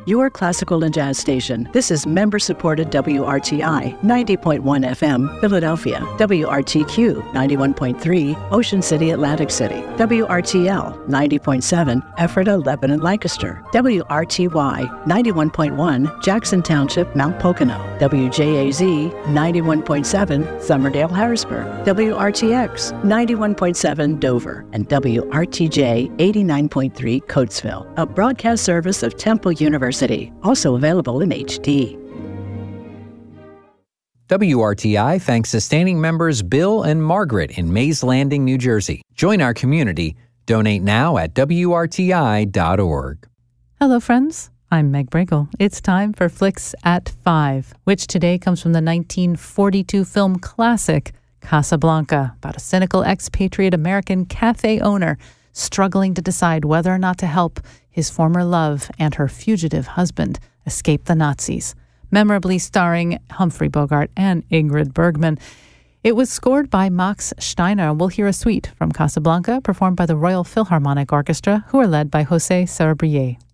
your classical and jazz station. This is member-supported WRTI 90.1 FM, Philadelphia, WRTQ 91.3, Ocean City, Atlantic City, WRTL 90.7, Ephrata, Lebanon, Lancaster, WRTY 91.1, Jackson Township, Mount Pocono, WJAZ 91.7, Summerdale, Harrisburg, WRTX 91.7, Dover, and WRTJ 89.3, Coatesville, a broadcast service of Temple University, also available in HD. WRTI thanks sustaining members Bill and Margaret in Mays Landing, New Jersey. Join our community. Donate now at WRTI.org. Hello, friends. I'm Meg Bragel. It's time for Flicks at 5, which today comes from the 1942 film classic Casablanca, about a cynical expatriate American cafe owner struggling to decide whether or not to help his former love and her fugitive husband escape the Nazis. Memorably starring Humphrey Bogart and Ingrid Bergman. It was scored by Max Steiner. We'll hear a suite from Casablanca performed by the Royal Philharmonic Orchestra, who are led by José Sarabrillet.